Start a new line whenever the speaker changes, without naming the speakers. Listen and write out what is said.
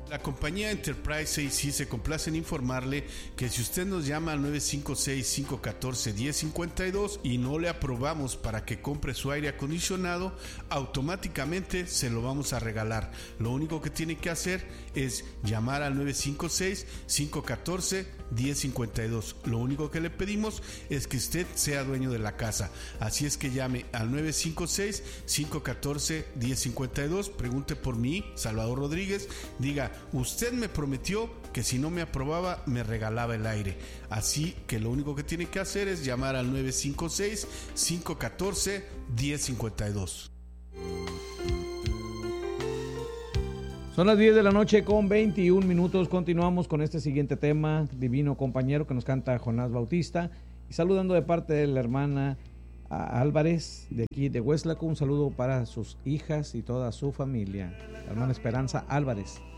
La compañía Enterprise AC se complace en informarle que si usted nos llama al 956-514-1052 y no le aprobamos para que compre su aire acondicionado, automáticamente se lo vamos a regalar. Lo único que tiene que hacer es llamar al 956-514-1052. Lo único que le pedimos es que usted sea dueño de la casa. Así es que llame al 956-514-1052, pregunte por mí, Salvador Rodríguez, diga: usted me prometió que si no me aprobaba me regalaba el aire. Así que lo único que tiene que hacer es llamar al 956-514-1052.
Son las 10 de la noche con 21 minutos. Continuamos con este siguiente tema, Divino Compañero, que nos canta Jonás Bautista. Y saludando de parte de la hermana Álvarez, de aquí de Hueslaco, un saludo para sus hijas y toda su familia. La hermana Esperanza Álvarez.